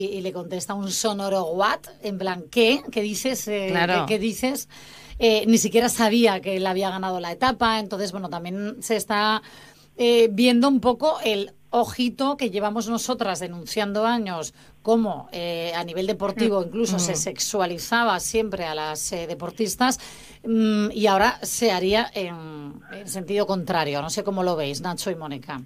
Y le contesta un sonoro what, en plan, ¿qué? ¿Qué dices? Claro. ¿Qué dices? Ni siquiera sabía que él había ganado la etapa, entonces, bueno, también se está viendo un poco el ojito que llevamos nosotras denunciando años, cómo a nivel deportivo incluso se sexualizaba siempre a las deportistas, y ahora se haría en sentido contrario. No sé cómo lo veis, Nacho y Mónica.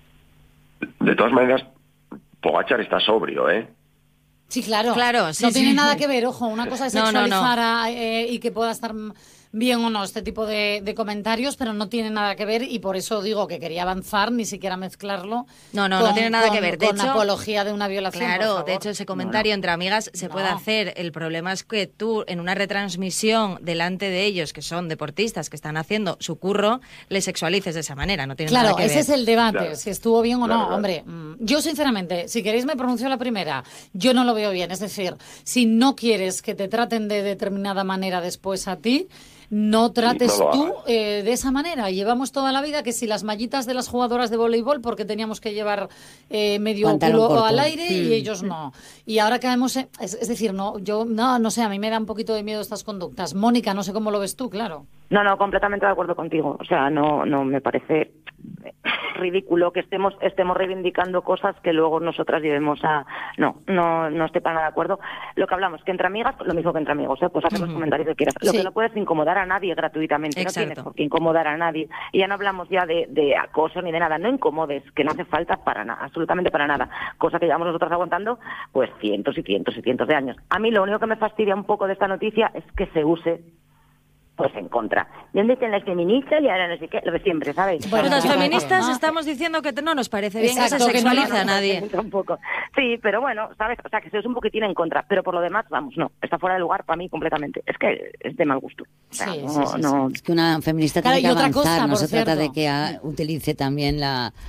De todas maneras, Pogačar está sobrio, ¿eh? Sí, claro. Sí, no sí. tiene nada que ver, ojo, una cosa es No. sexualizar y que pueda estar bien o no este tipo de comentarios, pero no tiene nada que ver, y por eso digo que quería avanzar, ni siquiera mezclarlo. No tiene nada que ver. De con hecho, apología de una violación. Claro, por favor. de hecho ese comentario entre amigas se puede hacer. El problema es que tú en una retransmisión delante de ellos, que son deportistas que están haciendo su curro, les sexualices de esa manera. No tiene nada que ver. Claro, ese es el debate, Claro. si estuvo bien o no. Claro. Hombre, yo sinceramente, si queréis me pronuncio la primera, yo no lo veo bien. Es decir, si no quieres que te traten de determinada manera después a ti, no trates no lo tú hagas. de esa manera. Llevamos toda la vida que si las mallitas de las jugadoras de voleibol, porque teníamos que llevar medio Pantalón culo corto. al aire y ellos no. Y ahora caemos es decir, yo no sé, a mí me da un poquito de miedo estas conductas. Mónica, no sé cómo lo ves tú, claro. No, completamente de acuerdo contigo. O sea, no me parece ridículo que estemos reivindicando cosas que luego nosotras llevemos a... No estoy para nada de acuerdo. Lo que hablamos, que entre amigas, lo mismo que entre amigos, pues hacer los comentarios que quieras. Lo Sí. que no puedes incomodar a nadie gratuitamente. Exacto. No tienes por qué incomodar a nadie. Y ya no hablamos ya de acoso ni de nada. No incomodes, que no hace falta para nada, absolutamente para nada. Cosa que llevamos nosotras aguantando pues cientos y cientos y cientos de años. A mí lo único que me fastidia un poco de esta noticia es que se use pues en contra. ¿Dónde están las feministas y ahora no sé qué? Lo de siempre, ¿sabes? Bueno, Pues las claro. feministas Ah, estamos diciendo que no nos parece bien que Exacto, se que no, sexualice a nadie. Un poco. Sí, pero bueno, ¿sabes? O sea, que se use un poquitín en contra, pero por lo demás, vamos, no, está fuera de lugar para mí completamente. Es que es de mal gusto. O sea, Sí, no. Es que una feminista Claro, tiene que y otra avanzar, cosa, no por se trata de cierto. que utilice también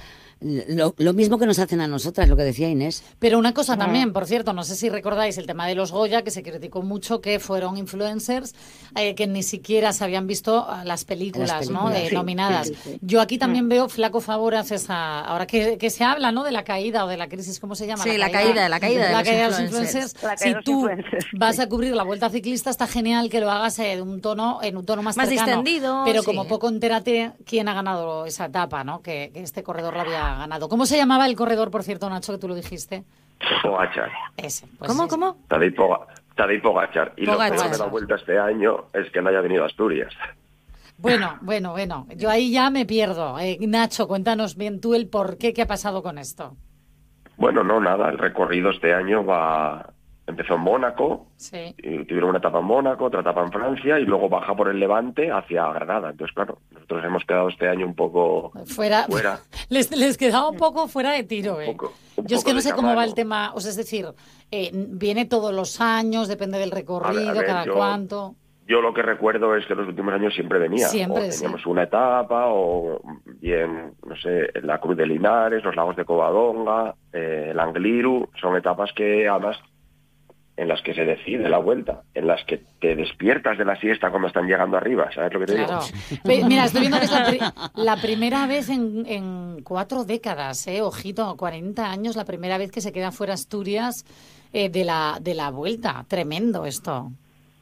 lo mismo que nos hacen a nosotras, lo que decía Inés. Pero una cosa también, por cierto, no sé si recordáis el tema de los Goya, que se criticó mucho, que fueron influencers que ni siquiera se habían visto las películas, ¿no? películas. Sí, Nominadas. sí. Yo aquí también veo flaco favor hacia esa... Ahora que se habla, ¿no? De la caída o de la crisis, ¿cómo se llama? Sí, la caída de La los caída de los influencers. influencers. La caída Si de los tú influencers, vas sí. a cubrir la Vuelta Ciclista, está genial que lo hagas en un tono más Más cercano. distendido, Pero sí. como poco entérate quién ha ganado esa etapa, ¿no? Que este corredor la había ganado. ¿Cómo se llamaba el corredor, por cierto, Nacho, que tú lo dijiste? Pogačar. Ese. Pues ¿Cómo? ese. ¿Cómo? Tadej Pogačar. Y Pogačar. lo peor de la vuelta este año es que no haya venido a Asturias. Bueno. Yo ahí ya me pierdo. Nacho, cuéntanos bien tú el por qué, qué ha pasado con esto. Bueno, no, nada. El recorrido este año empezó en Mónaco, Sí. y tuvieron una etapa en Mónaco, otra etapa en Francia, y luego baja por el Levante hacia Granada. Entonces, claro, nosotros hemos quedado este año un poco Fuera. Les quedaba un poco fuera de tiro, Un poco Yo es que no de sé cómo va camano. el tema, o sea, es decir, viene todos los años, depende del recorrido, A ver, cada cuánto. Yo lo que recuerdo es que en los últimos años siempre venía. Siempre, o teníamos sí. una etapa, o bien, no sé, la Cruz de Linares, los lagos de Covadonga, el Angliru. Son etapas que, además, en las que se decide la vuelta, en las que te despiertas de la siesta cuando están llegando arriba, ¿sabes lo que te Claro. digo? Mira, estoy viendo que es la primera vez en 4 décadas, ojito, 40 años, la primera vez que se queda fuera Asturias de la vuelta. Tremendo esto.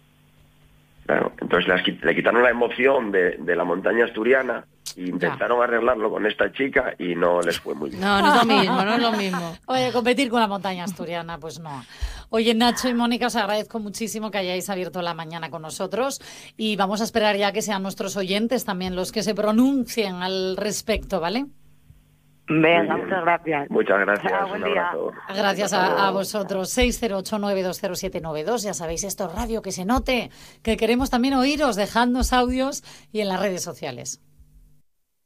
Claro, entonces le quitaron la emoción de la montaña asturiana e intentaron arreglarlo con esta chica y no les fue muy bien. No es lo mismo. Oye, competir con la montaña asturiana, pues no. Oye, Nacho y Mónica, os agradezco muchísimo que hayáis abierto la mañana con nosotros y vamos a esperar ya que sean nuestros oyentes también los que se pronuncien al respecto, ¿vale? Venga, muchas gracias. Muchas gracias. Chao, buen un día. abrazo. Gracias Hasta a luego. vosotros. 608-920-792. Ya sabéis, esto es radio, que se note, que queremos también oíros, dejadnos audios y en las redes sociales.